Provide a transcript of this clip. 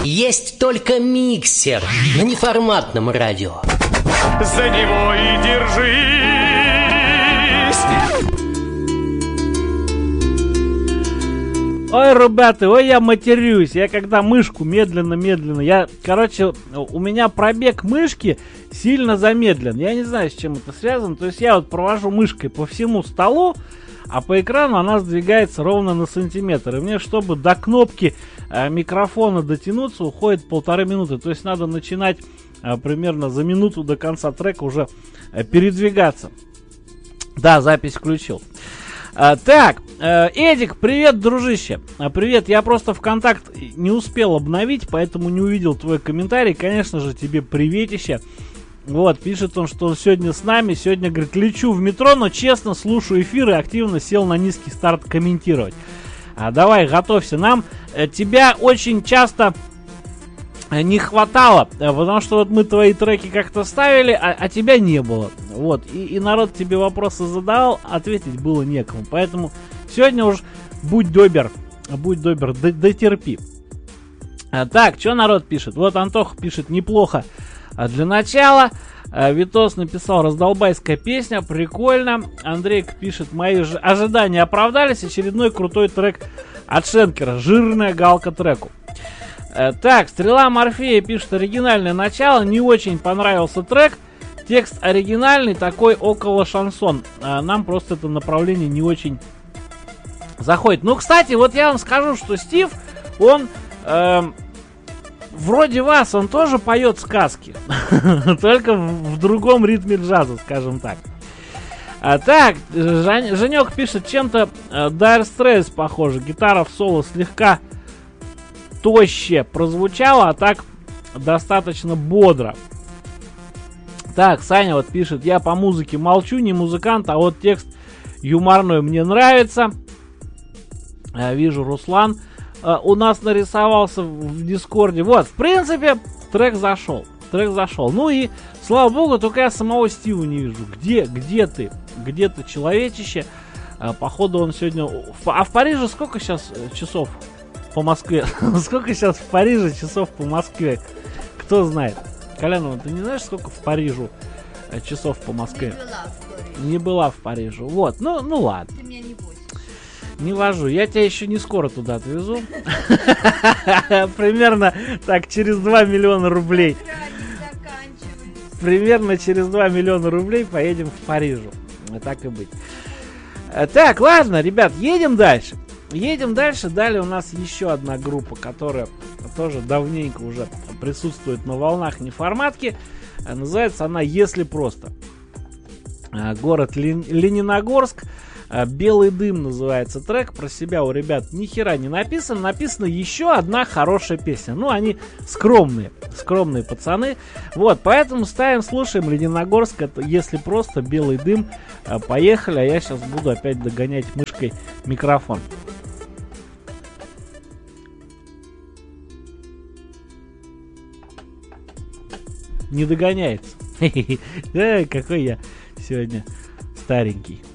Есть только миксер на неформатном радио. За него и держись. Ой, ребята, ой, я матерюсь. Я когда мышку медленно, у меня пробег мышки сильно замедлен. Я не знаю, с чем это связано. То есть я вот провожу мышкой по всему столу, а по экрану она сдвигается ровно на сантиметр. И мне, чтобы до кнопки микрофона дотянуться, уходит 1,5 минуты. То есть надо начинать примерно за минуту до конца трека уже передвигаться. Да, запись включил. Так, Эдик, привет, дружище. Привет, я просто ВКонтакт не успел обновить, поэтому не увидел твой комментарий. Конечно же, тебе приветище. Вот, пишет он, что он сегодня с нами. Сегодня, говорит, лечу в метро, но честно слушаю эфир и активно сел на низкий старт комментировать. Давай, готовься. Нам тебя очень часто не хватало, потому что вот мы твои треки как-то ставили, а тебя не было. Вот, и народ тебе вопросы задавал, ответить было некому. Поэтому сегодня уж будь добр, дотерпи. Так, что народ пишет? Вот Антоха пишет, неплохо. Для начала Витос написал, раздолбайская песня, прикольно. Андрейк пишет, мои ожидания оправдались, очередной крутой трек от Шенкера, жирная галка треку. Так, Стрела Морфея пишет, оригинальное начало, не очень понравился трек. Текст оригинальный, такой около шансон. Нам просто это направление не очень заходит. Ну, кстати, вот я вам скажу, что Стив, он вроде вас, он тоже поет сказки. Только в другом ритме джаза, скажем так. Так, Женек пишет, чем-то Dire Straits похоже. Гитара в соло слегка тоще прозвучало, а так достаточно бодро. Так, Саня вот пишет, я по музыке молчу, не музыкант, а вот текст юморной мне нравится. Вижу, Руслан у нас нарисовался в Дискорде. Вот, в принципе, трек зашел. Ну и, слава богу, только я самого Стива не вижу. Где ты? Где ты, человечище? Походу он сегодня... А в Париже сколько сейчас часов? По Москве. Сколько сейчас в Париже часов по Москве? Кто знает? Колянова, ты не знаешь, сколько в Парижу часов по Москве? Не была в Париже. Вот, ну ладно. Ты меня не возишь. Не вожу. Я тебя еще не скоро туда отвезу. Примерно так, через 2 миллиона рублей. Примерно через 2 миллиона рублей поедем в Парижу. Так и быть. Так, ладно, ребят, едем дальше. Далее у нас еще одна группа, которая тоже давненько уже присутствует на волнах неформатки. Называется она «Если просто». Город Лениногорск. «Белый дым» называется трек. Про себя у ребят ни хера не написано. Написана еще одна хорошая песня. Ну, они скромные пацаны. Вот, поэтому слушаем Лениногорск. Это «Если просто», «Белый дым». Поехали, а я сейчас буду опять догонять мышкой микрофон. Не догоняется. Какой я сегодня старенький.